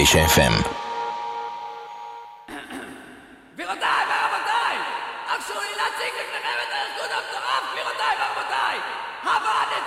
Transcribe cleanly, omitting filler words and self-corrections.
FM. גבירותיי ורבותיי, הרשו לי להציג לפניכם את הארגון המטורף, גבירותיי ורבותיי, הוועד